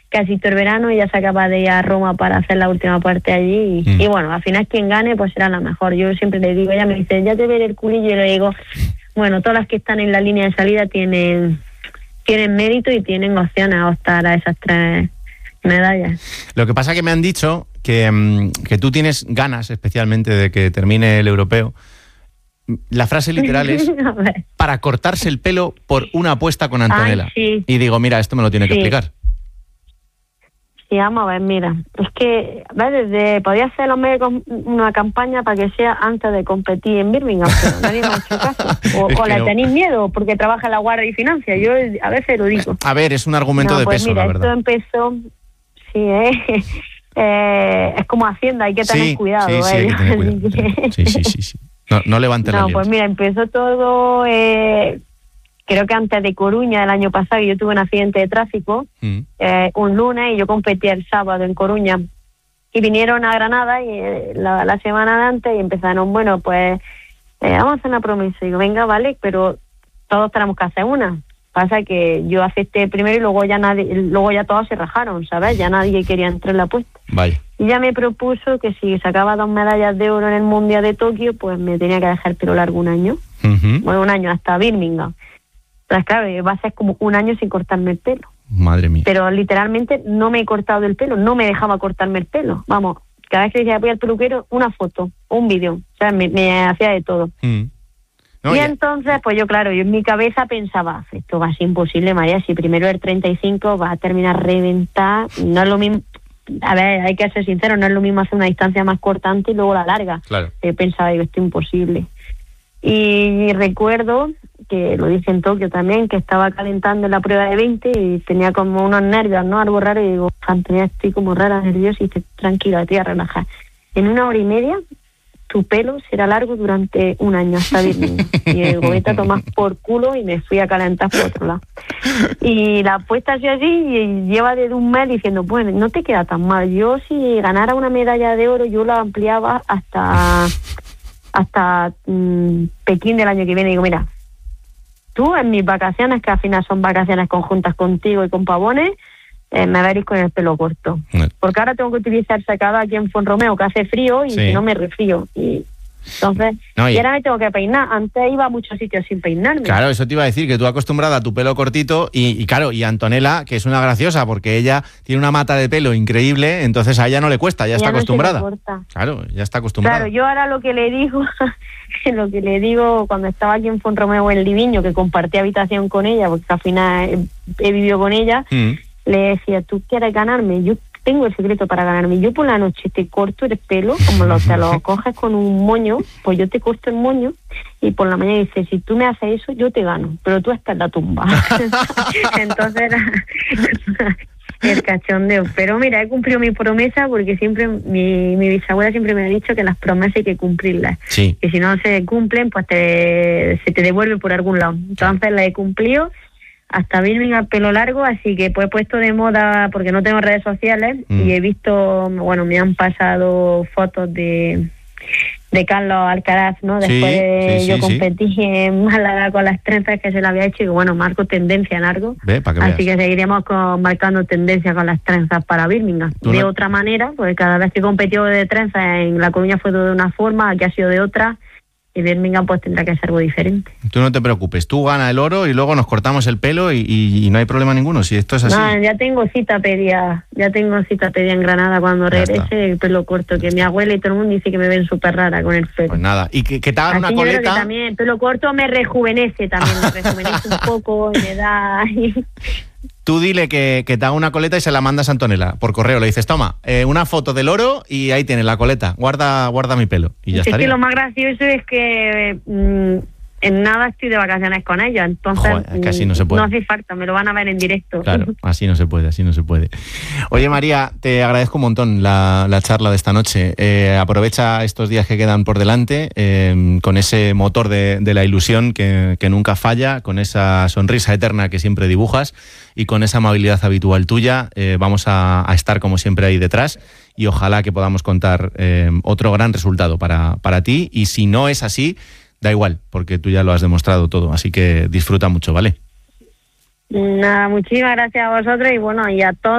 casi todo el verano. Ella se acaba de ir a Roma para hacer la última parte allí y bueno, al final quien gane pues será la mejor. Yo siempre le digo, ella me dice, ya te veré el culillo, y le digo, bueno, todas las que están en la línea de salida tienen mérito y tienen opciones a optar a esas 3 medallas. Lo que pasa que me han dicho que tú tienes ganas especialmente de que termine el europeo. La frase literal es para cortarse el pelo por una apuesta con Antonella. Ay, sí. Y digo, mira, esto me lo tiene que explicar. Sí, vamos a ver, mira, es que podría hacer una campaña para que sea antes de competir en Birmingham, pero nadie me ha hecho caso. O le tenéis miedo porque trabaja en la Guardia y Financia. Yo a veces lo digo. A ver, es un argumento de peso, mira, la verdad. Esto empezó, sí, es como Hacienda, hay que tener cuidado. Sí, hay que tener cuidado. Sí. No levante la liebre. Pues mira, empezó todo, creo que antes de Coruña el año pasado. Yo tuve un accidente de tráfico un lunes y yo competí el sábado en Coruña. Y vinieron a Granada y la semana de antes y empezaron, bueno, pues vamos a hacer una promesa. Y digo, venga, vale, pero todos tenemos que hacer una. Pasa que yo acepté primero y luego ya todos se rajaron, ¿sabes? Ya nadie quería entrar en la apuesta. Vaya. Y ya me propuso que si sacaba 2 medallas de oro en el Mundial de Tokio, pues me tenía que dejar el pelo largo un año. Bueno, un año hasta Birmingham. Entonces, claro, va a ser como un año sin cortarme el pelo. Madre mía. Pero literalmente no me he cortado el pelo, no me dejaba cortarme el pelo. Vamos, cada vez que decía voy al peluquero, una foto, un vídeo. O sea, me hacía de todo. No, entonces, pues yo en mi cabeza pensaba, esto va a ser imposible, María, si primero el 35 va a terminar reventar, no es lo mismo. A ver, hay que ser sincero, no es lo mismo hacer una distancia más cortante y luego la larga. Claro. Pensaba, esto es imposible. Y recuerdo que lo dije en Tokio también, que estaba calentando en la prueba de 20 y tenía como unos nervios, ¿no? Algo raro, y digo, Antonia, estoy como rara, nerviosa, y dice, tranquila, te voy a relajar. En 1 hora y media, tu pelo será largo durante un año hasta Birmingham. Y digo, vete a tomar por culo, y me fui a calentar por otro lado. Y la apuesta ha sido así, y lleva desde un mes diciendo, bueno, no te queda tan mal. Yo si ganara una medalla de oro, yo la ampliaba hasta Pekín del año que viene. Digo, mira, tú en mis vacaciones, que al final son vacaciones conjuntas contigo y con Pavones, me veréis con el pelo corto. Porque ahora tengo que utilizar secado aquí en Fonromeo, que hace frío y si no me resfrío. Y entonces, y ahora me tengo que peinar. Antes iba a muchos sitios sin peinarme. Claro, eso te iba a decir, que tú acostumbrada a tu pelo cortito y claro, y Antonella, que es una graciosa, porque ella tiene una mata de pelo increíble, entonces a ella no le cuesta, ya está acostumbrada. Claro, ya está acostumbrada. Claro, yo ahora lo que le digo cuando estaba aquí en Fonromeo en Liviño, que compartí habitación con ella, porque al final he vivido con ella, le decía, ¿tú quieres ganarme? Yo tengo el secreto para ganarme. Yo por la noche te corto el pelo, como te lo coges con un moño, pues yo te corto el moño, y por la mañana dice, si tú me haces eso, yo te gano, pero tú estás en la tumba. Entonces era el cachondeo. Pero mira, he cumplido mi promesa, porque siempre mi bisabuela siempre me ha dicho que las promesas hay que cumplirlas. Sí. Que si no se cumplen, pues se te devuelve por algún lado. Entonces las he cumplido hasta Birmingham pelo largo, así que pues he puesto de moda, porque no tengo redes sociales, y he visto, bueno, me han pasado fotos de Carlos Alcaraz, ¿no? Después de yo competí en Málaga con las trenzas que se le había hecho, y bueno, marco tendencia en largo. Así que seguiremos marcando tendencia con las trenzas para Birmingham. De otra manera, pues cada vez que competió de trenzas en La Coruña fue de una forma, aquí ha sido de otra. Y Birmingham pues tendrá que ser algo diferente. Tú no te preocupes, tú gana el oro y luego nos cortamos el pelo y no hay problema ninguno, si esto es así. No, ya tengo cita pedida en Granada cuando regrese, el pelo corto, que mi abuela y todo el mundo dice que me ven súper rara con el pelo. Pues nada, y que te hagan así una coleta. Yo creo que también el pelo corto me rejuvenece un poco, me da... Tú dile que te haga una coleta y se la mandas a Antonella por correo. Le dices, toma, una foto del oro y ahí tienes la coleta. Guarda mi pelo. Y ya estaría. Que lo más gracioso es que en nada estoy de vacaciones con ella. Entonces, es que así no se puede. No hace falta, me lo van a ver en directo. Claro, así no se puede. Oye, María, te agradezco un montón la charla de esta noche. Aprovecha estos días que quedan por delante con ese motor de la ilusión que nunca falla, con esa sonrisa eterna que siempre dibujas y con esa amabilidad habitual tuya. Vamos a estar como siempre ahí detrás y ojalá que podamos contar otro gran resultado para ti, y si no es así, da igual, porque tú ya lo has demostrado todo, así que disfruta mucho, ¿vale? Nada, muchísimas gracias a vosotros y bueno, y a todos.